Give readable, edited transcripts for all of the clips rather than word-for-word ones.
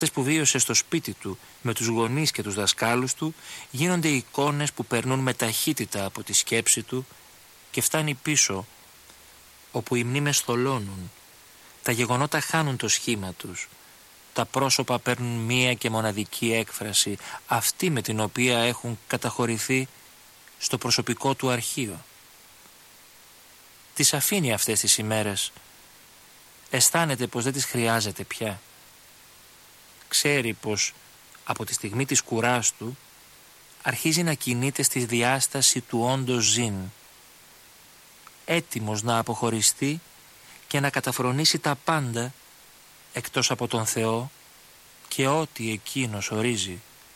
που βίωσε στο σπίτι του με τους γονείς και τους δασκάλους του γίνονται εικόνες που περνούν με ταχύτητα από τη σκέψη του και φτάνει πίσω, όπου οι μνήμες θολώνουν, τα γεγονότα χάνουν το σχήμα τους, τα πρόσωπα παίρνουν μία και μοναδική έκφραση, αυτή με την οποία έχουν καταχωρηθεί στο προσωπικό του αρχείο. Τις αφήνει αυτές τις ημέρες, αισθάνεται πως δεν τις χρειάζεται πια. Ξέρει πως από τη στιγμή της κουράς του αρχίζει να κινείται στη διάσταση του όντως ζήν, έτοιμος να αποχωριστεί και να καταφρονήσει τα πάντα εκτός από τον Θεό και ό,τι εκείνος ορίζει.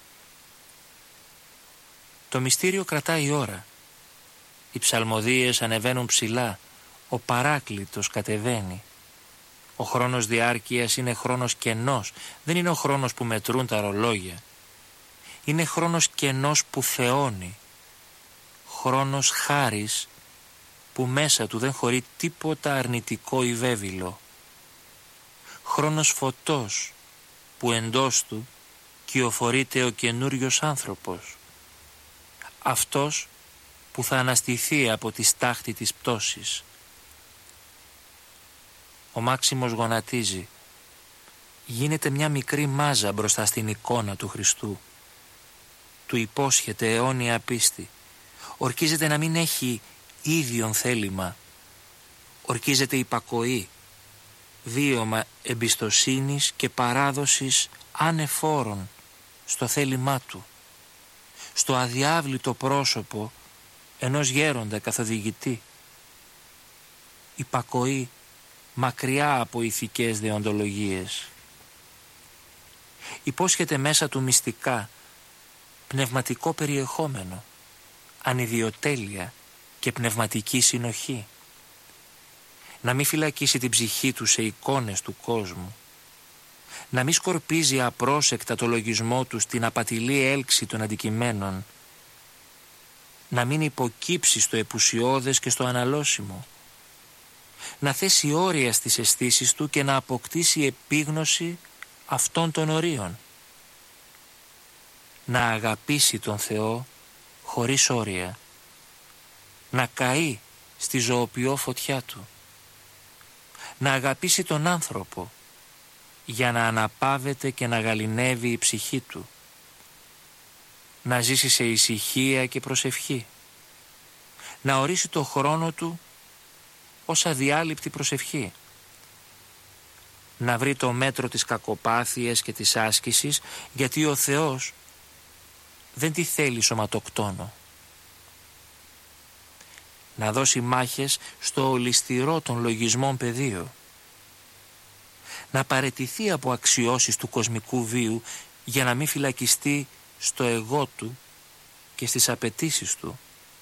Το μυστήριο κρατάει ώρα. Οι ψαλμοδίες ανεβαίνουν ψηλά, ο παράκλητος κατεβαίνει. Ο χρόνος διάρκειας είναι χρόνος κενός, δεν είναι ο χρόνος που μετρούν τα ρολόγια. Είναι χρόνος κενός που θεώνει, χρόνος χάρις που μέσα του δεν χωρεί τίποτα αρνητικό ή βέβυλο. Χρόνος φωτός που εντός του κυοφορείται ο καινούριος άνθρωπος, αυτός που θα αναστηθεί από τη στάχτη της πτώσης. Ο Μάξιμος γονατίζει. Γίνεται μια μικρή μάζα μπροστά στην εικόνα του Χριστού. Του υπόσχεται αιώνια πίστη. Ορκίζεται να μην έχει ίδιον θέλημα. Ορκίζεται υπακοή, βίωμα εμπιστοσύνης και παράδοσης ανεφόρων στο θέλημά του, στο αδιάβλητο πρόσωπο ενός γέροντα καθοδηγητή. Υπακοή μακριά από ηθικές δεοντολογίες. Υπόσχεται μέσα του μυστικά, πνευματικό περιεχόμενο, ανιδιοτέλεια και πνευματική συνοχή. Να μην φυλακίσει την ψυχή του σε εικόνες του κόσμου. Να μην σκορπίζει απρόσεκτα το λογισμό του στην απατηλή έλξη των αντικειμένων. Να μην υποκύψει στο επουσιώδες και στο αναλώσιμο. Να θέσει όρια στις αισθήσεις του και να αποκτήσει επίγνωση αυτών των ορίων. Να αγαπήσει τον Θεό χωρίς όρια. Να καεί στη ζωοποιό φωτιά του. Να αγαπήσει τον άνθρωπο για να αναπαύεται και να γαληνεύει η ψυχή του. Να ζήσει σε ησυχία και προσευχή. Να ορίσει το χρόνο του ως αδιάλειπτη προσευχή. Να βρει το μέτρο της κακοπάθειας και της άσκησης, γιατί ο Θεός δεν τη θέλει σωματοκτόνο. Να δώσει μάχες στο ολισθηρό των λογισμών πεδίο. Να παραιτηθεί από αξιώσεις του κοσμικού βίου για να μην φυλακιστεί στο εγώ του και στις απαιτήσεις του.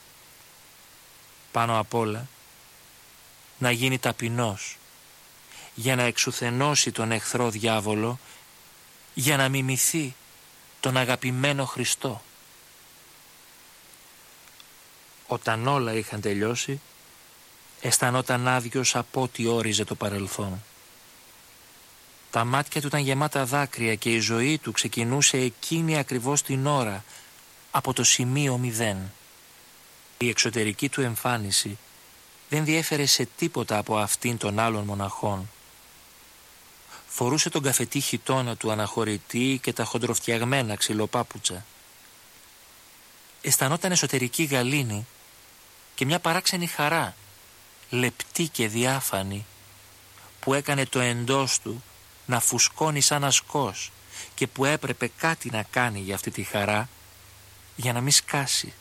Πάνω απ' όλα, να γίνει ταπεινός για να εξουθενώσει τον εχθρό διάβολο, για να μιμηθεί τον αγαπημένο Χριστό. Όταν όλα είχαν τελειώσει, αισθανόταν άδειος από ό,τι όριζε το παρελθόν. Τα μάτια του ήταν γεμάτα δάκρυα και η ζωή του ξεκινούσε εκείνη ακριβώς την ώρα, από το σημείο 0. Η εξωτερική του εμφάνιση δεν διέφερε σε τίποτα από αυτήν των άλλων μοναχών. Φορούσε τον καφετή χιτώνα του αναχωρητή και τα χοντροφτιαγμένα ξυλοπάπουτσα. Αισθανόταν εσωτερική γαλήνη και μια παράξενη χαρά, λεπτή και διάφανη, που έκανε το εντός του να φουσκώνει σαν ασκός και που έπρεπε κάτι να κάνει για αυτή τη χαρά, για να μην σκάσει.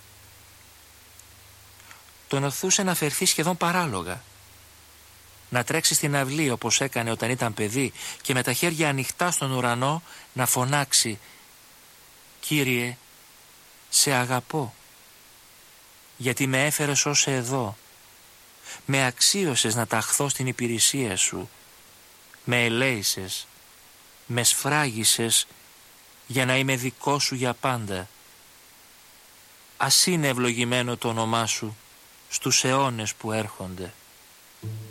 Τον οθούσε να φερθεί σχεδόν παράλογα, να τρέξει στην αυλή όπως έκανε όταν ήταν παιδί και με τα χέρια ανοιχτά στον ουρανό να φωνάξει «Κύριε, σε αγαπώ, γιατί με έφερες ως εδώ, με αξίωσες να ταχθώ στην υπηρεσία σου, με ελέησες, με σφράγισες για να είμαι δικό σου για πάντα. Ας είναι ευλογημένο το όνομά σου στους αιώνες που έρχονται».